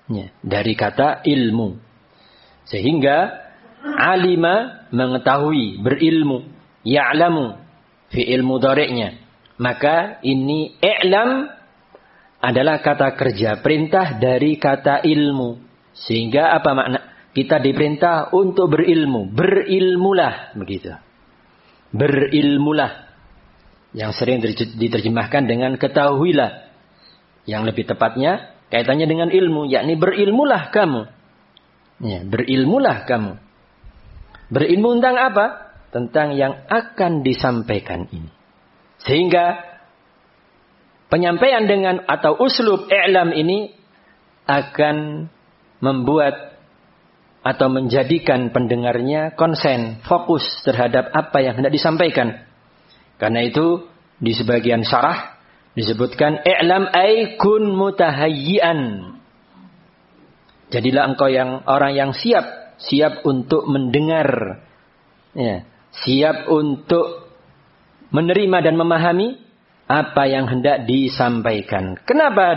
Ya, dari kata ilmu. Sehingga alima mengetahui, berilmu, ya'lamu fi'il mudhari'nya. Maka ini i'lam adalah kata kerja, perintah dari kata ilmu. Sehingga apa makna? Kita diperintah untuk berilmu. Berilmulah, begitu. Berilmulah. Yang sering diterjemahkan dengan ketahuilah. Yang lebih tepatnya kaitannya dengan ilmu, yakni berilmulah kamu. Ya, berilmulah kamu. Berilmu tentang apa? Tentang yang akan disampaikan ini. Sehingga penyampaian dengan atau uslub i'lam ini akan membuat atau menjadikan pendengarnya konsen, fokus terhadap apa yang hendak disampaikan. Karena itu di sebagian syarah disebutkan i'lam ay kun mutahayyian. Jadilah engkau orang yang siap untuk mendengar. Ya, siap untuk menerima dan memahami apa yang hendak disampaikan. Kenapa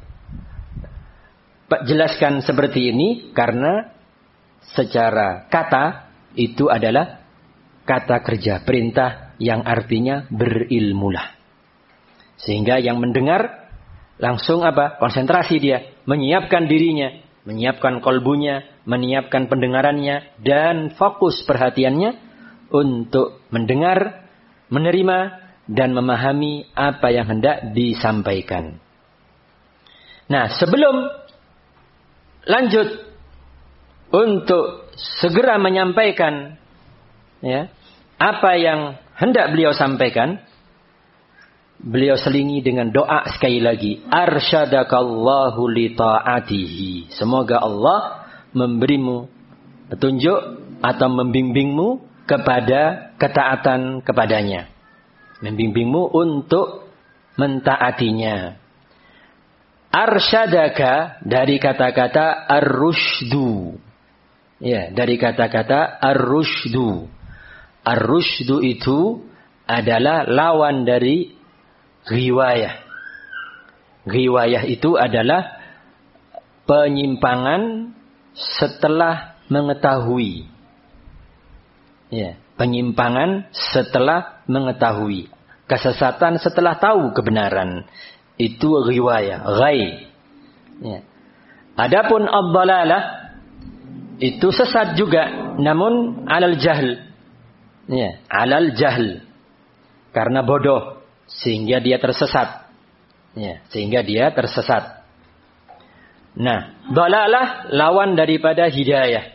dijelaskan seperti ini? Karena secara kata itu adalah kata kerja, perintah yang artinya berilmulah. Sehingga yang mendengar langsung apa? Konsentrasi dia, menyiapkan dirinya, menyiapkan kolbunya, menyiapkan pendengarannya, dan fokus perhatiannya untuk mendengar, menerima, dan memahami apa yang hendak disampaikan. Nah, sebelum lanjut untuk segera menyampaikan ya, apa yang hendak beliau sampaikan, beliau selingi dengan doa sekali lagi. Arsyadakallahu li ta'atihi. Semoga Allah memberimu petunjuk atau membimbingmu kepada ketaatan kepadanya. Membimbingmu untuk mentaatinya. Arsyadaka dari kata-kata ar-rusydu. Ya, dari kata-kata ar-rusydu. Ar-rusydu itu adalah lawan dari ghiwayah. Ghiwayah itu adalah penyimpangan setelah mengetahui. Ya, penyimpangan setelah mengetahui. Kesesatan setelah tahu kebenaran. Itu ghiwayah, ghai. Ya. Adapun ad-dhalalah itu sesat juga, namun alal jahl. Ya, alal jahl. Karena bodoh sehingga dia tersesat. Ya, sehingga dia tersesat. Nah, dhalalah lawan daripada hidayah.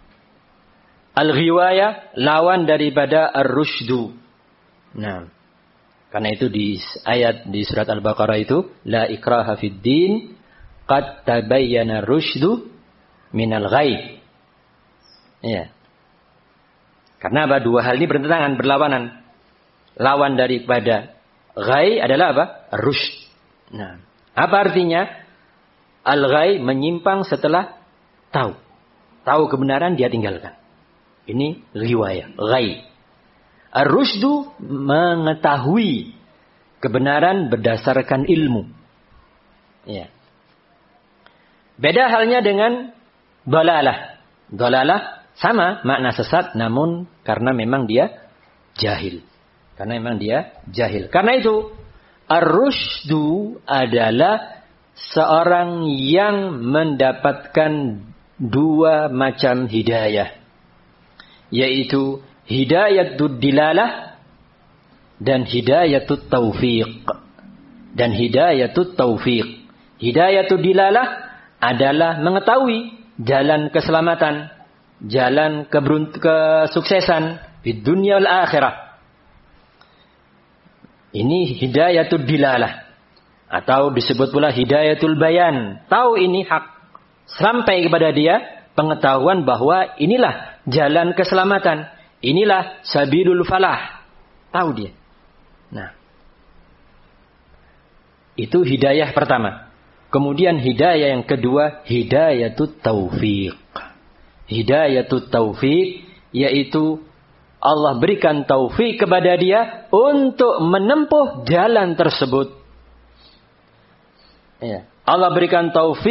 Al-ghiwayah lawan daripada ar-rusydu. Nah, karena itu di ayat di surat Al-Baqarah itu la ikraha fid din qad tabayyana rusydu minal ghai. Ya. Karena apa? Dua hal ini bertentangan, berlawanan. Lawan daripada ghai adalah apa? Rusyd. Nah, apa artinya? Al-ghai menyimpang setelah tahu. Tahu kebenaran dia tinggalkan. Ini riwayah, ghai. Ar-rusydu mengetahui kebenaran berdasarkan ilmu. Ya. Beda halnya dengan dhalalah. Dhalalah sama makna sesat, namun karena memang dia jahil. Karena itu ar-rusydu adalah seorang yang mendapatkan dua macam hidayah, yaitu hidayatud dilalah dan hidayatut taufiq. Dan hidayatut taufiq. Hidayatud dilalah adalah mengetahui jalan keselamatan, jalan kesuksesan di dunia wal akhirah. Ini hidayatud dilalah. Atau disebut pula hidayatul bayan. Tahu ini hak. Sampai kepada dia pengetahuan bahwa inilah jalan keselamatan. Inilah sabilul falah. Tahu dia. Nah. Itu hidayah pertama. Kemudian hidayah yang kedua, hidayatut taufiq. Hidayatut taufiq yaitu Allah berikan taufik kepada dia untuk menempuh jalan tersebut. Ya. Allah berikan taufik